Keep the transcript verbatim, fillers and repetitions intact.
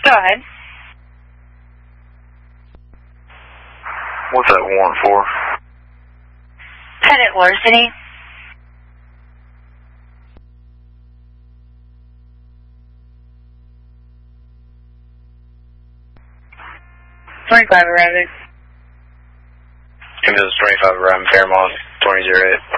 Go ahead. What's that warrant for? Pettit larceny. twenty-five arriving. Give me this twenty-five arriving, Fairmont, twenty oh eight.